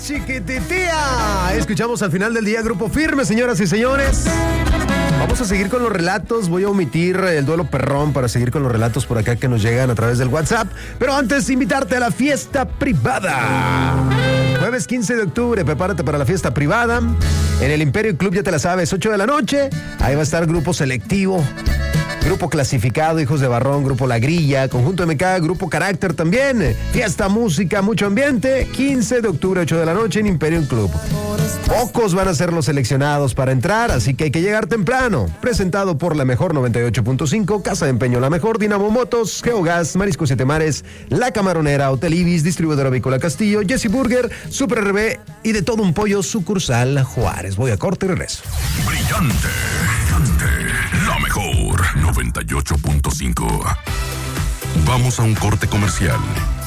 chiquititía. Escuchamos al final del día Grupo Firme, señoras y señores. Vamos a seguir con los relatos. Voy a omitir el duelo perrón para seguir con los relatos por acá que nos llegan a través del WhatsApp. Pero antes, invitarte a la fiesta privada. Jueves 15 de octubre, prepárate para la fiesta privada. En el Imperio Club, ya te la sabes, 8 de la noche. Ahí va a estar Grupo Selectivo, Grupo Clasificado, Hijos de Barrón, Grupo La Grilla, Conjunto MK, Grupo Carácter también. Fiesta, música, mucho ambiente. 15 de octubre, 8 de la noche en Imperium Club. Pocos van a ser los seleccionados para entrar, así que hay que llegar temprano. Presentado por La Mejor 98.5, Casa de Empeño La Mejor, Dinamo Motos, Geogas, Marisco Siete Mares, La Camaronera, Hotel Ibis, Distribuidora Avícola Castillo, Jesse Burger, Super RB y De Todo Un Pollo, sucursal Juárez. Voy a corte y regreso. Brillante, La Mejor 98.5. Vamos a un corte comercial